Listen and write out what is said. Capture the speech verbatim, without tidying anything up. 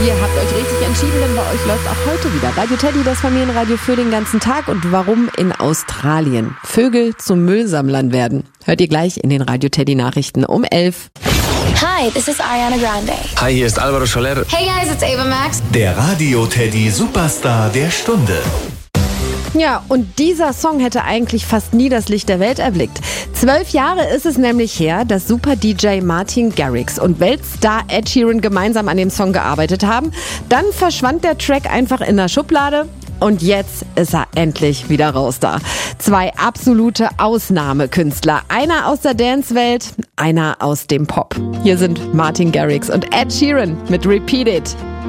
Ihr habt euch richtig entschieden, denn bei euch läuft auch heute wieder Radio Teddy, das Familienradio für den ganzen Tag. Und warum in Australien Vögel zu Müllsammlern werden, hört ihr gleich in den Radio Teddy Nachrichten um elf. Hi, this is Ariana Grande. Hi, hier ist Alvaro Soler. Hey guys, it's Ava Max. Der Radio Teddy Superstar der Stunde. Ja, und dieser Song hätte eigentlich fast nie das Licht der Welt erblickt. Zwölf Jahre ist es nämlich her, dass Super-D J Martin Garrix und Weltstar Ed Sheeran gemeinsam an dem Song gearbeitet haben. Dann verschwand der Track einfach in der Schublade. Und jetzt ist er endlich wieder raus da. Zwei absolute Ausnahmekünstler. Einer aus der Dance-Welt, einer aus dem Pop. Hier sind Martin Garrix und Ed Sheeran mit Repeat It.